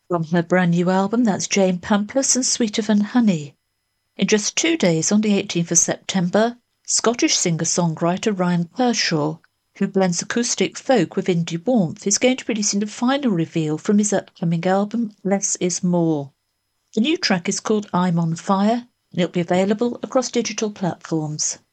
From her brand new album, that's Jane Pamplis and Sweeter Than Honey. In just 2 days, on the 18th of September, Scottish singer-songwriter Ryan Kershaw, who blends acoustic folk with indie warmth, is going to be releasing the final reveal from his upcoming album, Less Is More. The new track is called I'm on Fire, and it'll be available across digital platforms.